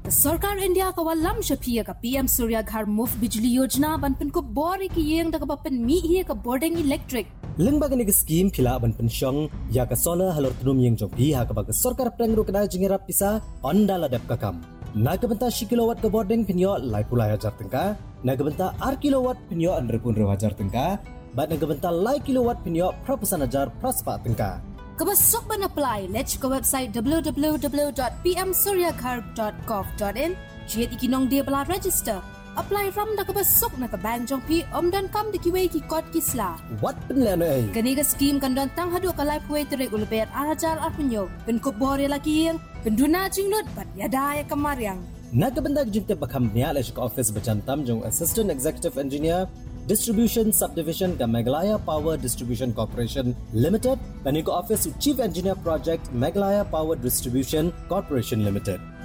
सरकार इंडिया का वालम शफिया का पीएम सूर्य घर मुफ्त बिजली योजना बनपन को बोरी की येंग तक बपन मी ही का boarding electric Lengba gani scheme phila ban pensyong ya ka solar halor tunum yang jompi ha ka bag sarkar prengro kana jingira pisa ondala dep kakam na ka benta 1 kilowatt ka boarding pinyo lai pulai hajar tengka na ka benta 8 kilowatt pinyo under pun hajar tengka bat na ka benta lai kilowatt pinyo proposan hajar praspa tengka kabasok ban apply let's go website www.pmsuryaghar.gov.in jiet ikinong dia bala register apply ram da kabasok na ka bank jong pi dan kam de kiwe ki code kisla what penlan ai kaniga scheme kan dan tang hadu ka life way tere ulber arajar arpunyo ben ko bore laki yang penduna jinglot bat yada ya kamaryang na ka benta jinte bakam nia le ka office bacantam jong assistant executive engineer Distribution Subdivision ka Meghalaya Power Distribution Corporation Limited, Paniko Office Chief Engineer Project Meghalaya Power Distribution Corporation Limited.